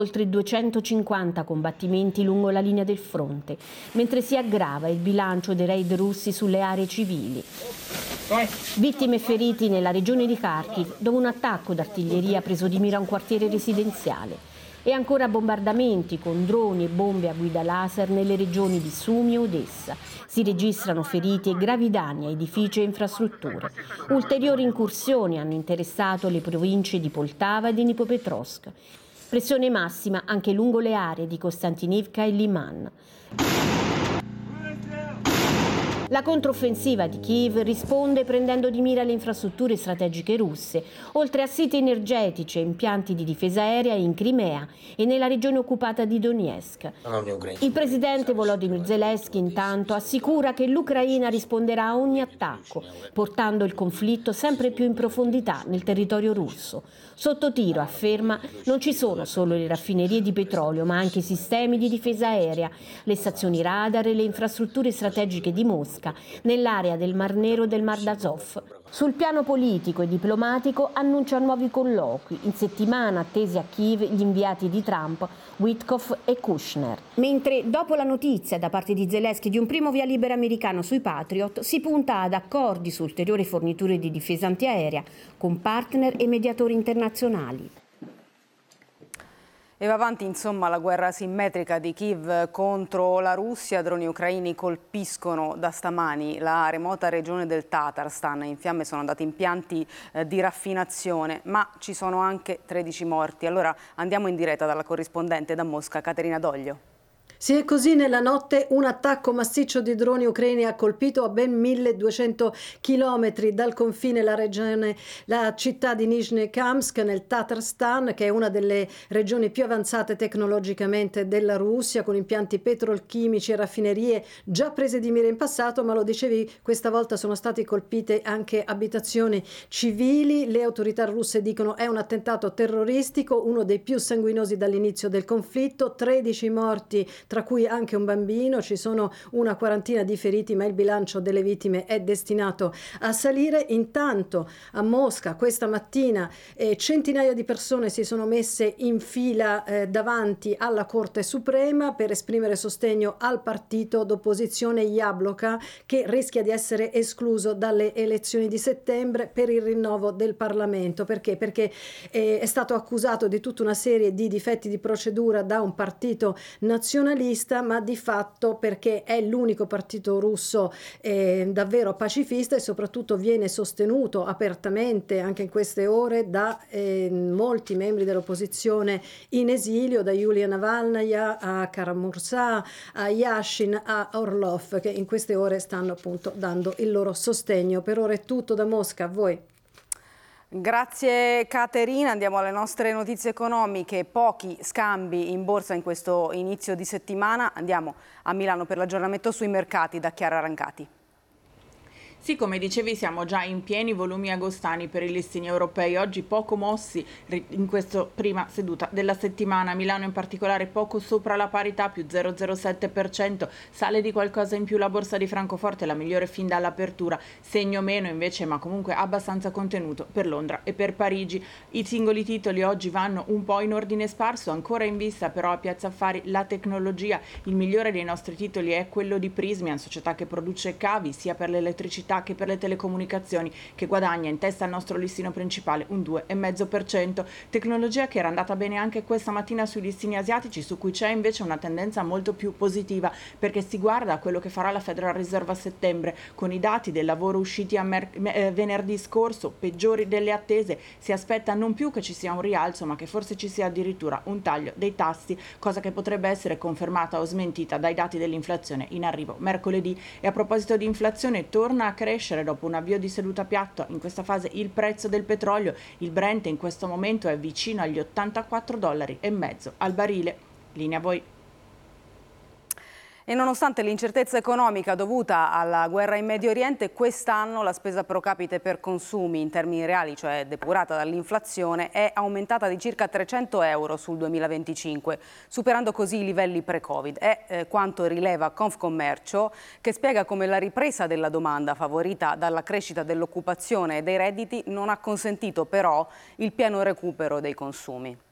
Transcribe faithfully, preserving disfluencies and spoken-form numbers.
oltre duecentocinquanta combattimenti lungo la linea del fronte, mentre si aggrava il bilancio dei raid russi sulle aree civili. Vittime e feriti nella regione di Kharkiv, dove un attacco d'artiglieria ha preso di mira un quartiere residenziale. E ancora bombardamenti con droni e bombe a guida laser nelle regioni di Sumi e Odessa. Si registrano feriti e gravi danni a edifici e infrastrutture. Ulteriori incursioni hanno interessato le province di Poltava e di Dnipropetrovsk. Pressione massima anche lungo le aree di Kostantinivka e Liman. La controffensiva di Kiev risponde prendendo di mira le infrastrutture strategiche russe, oltre a siti energetici e impianti di difesa aerea in Crimea e nella regione occupata di Donetsk. Il presidente Volodymyr Zelensky intanto assicura che l'Ucraina risponderà a ogni attacco, portando il conflitto sempre più in profondità nel territorio russo. Sotto tiro, afferma, non ci sono solo le raffinerie di petrolio, ma anche i sistemi di difesa aerea, le stazioni radar e le infrastrutture strategiche di Mosca nell'area del Mar Nero e del Mar d'Azov. Sul piano politico e diplomatico annuncia nuovi colloqui, in settimana attesi a Kiev gli inviati di Trump, Witkoff e Kushner. Mentre dopo la notizia da parte di Zelensky di un primo via libera americano sui Patriot, si punta ad accordi su ulteriori forniture di difesa antiaerea con partner e mediatori internazionali. E va avanti insomma la guerra asimmetrica di Kiev contro la Russia. Droni ucraini colpiscono da stamani la remota regione del Tatarstan. In fiamme sono andati impianti eh, di raffinazione, ma ci sono anche tredici morti. Allora andiamo in diretta dalla corrispondente da Mosca, Caterina Doglio. Sì, è così, nella notte un attacco massiccio di droni ucraini ha colpito a ben milleduecento chilometri dal confine la regione, la città di Nizhnekamsk nel Tatarstan, che è una delle regioni più avanzate tecnologicamente della Russia, con impianti petrolchimici e raffinerie già prese di mira in passato, ma lo dicevi, questa volta sono state colpite anche abitazioni civili. Le autorità russe dicono è un attentato terroristico, uno dei più sanguinosi dall'inizio del conflitto, tredici morti, tra cui anche un bambino, ci sono una quarantina di feriti, ma il bilancio delle vittime è destinato a salire. Intanto a Mosca questa mattina eh, centinaia di persone si sono messe in fila eh, davanti alla Corte Suprema per esprimere sostegno al partito d'opposizione Jabloko, che rischia di essere escluso dalle elezioni di settembre per il rinnovo del Parlamento. Perché? Perché eh, è stato accusato di tutta una serie di difetti di procedura da un partito nazionalista, ma di fatto perché è l'unico partito russo eh, davvero pacifista e soprattutto viene sostenuto apertamente anche in queste ore da eh, molti membri dell'opposizione in esilio, da Yulia Navalnaya a Karamurza, a Yashin, a Orlov, che in queste ore stanno appunto dando il loro sostegno. Per ora è tutto da Mosca, a voi. Grazie Caterina, andiamo alle nostre notizie economiche. Pochi scambi in borsa in questo inizio di settimana. Andiamo a Milano per l'aggiornamento sui mercati da Chiara Rancati. Sì, come dicevi siamo già in pieni volumi agostani per i listini europei, oggi poco mossi in questa prima seduta della settimana. Milano in particolare poco sopra la parità, più zero virgola zero sette per cento, sale di qualcosa in più la borsa di Francoforte, la migliore fin dall'apertura, segno meno invece ma comunque abbastanza contenuto per Londra e per Parigi. I singoli titoli oggi vanno un po' in ordine sparso, ancora in vista però a Piazza Affari la tecnologia. Il migliore dei nostri titoli è quello di Prysmian, società che produce cavi sia per l'elettricità che per le telecomunicazioni, che guadagna in testa al nostro listino principale un due virgola cinque per cento. Tecnologia che era andata bene anche questa mattina sui listini asiatici, su cui c'è invece una tendenza molto più positiva, perché si guarda a quello che farà la Federal Reserve a settembre. Con i dati del lavoro usciti a mer- eh, venerdì scorso, peggiori delle attese, si aspetta non più che ci sia un rialzo, ma che forse ci sia addirittura un taglio dei tassi, cosa che potrebbe essere confermata o smentita dai dati dell'inflazione in arrivo mercoledì. E a proposito di inflazione, torna a crescere dopo un avvio di seduta piatto in questa fase il prezzo del petrolio. Il Brent in questo momento è vicino agli ottantaquattro dollari e mezzo al barile. Linea a voi. E nonostante l'incertezza economica dovuta alla guerra in Medio Oriente, quest'anno la spesa pro capite per consumi in termini reali, cioè depurata dall'inflazione, è aumentata di circa trecento euro sul duemilaventicinque, superando così i livelli pre-Covid. È eh, quanto rileva Confcommercio, che spiega come la ripresa della domanda, favorita dalla crescita dell'occupazione e dei redditi, non ha consentito però il pieno recupero dei consumi.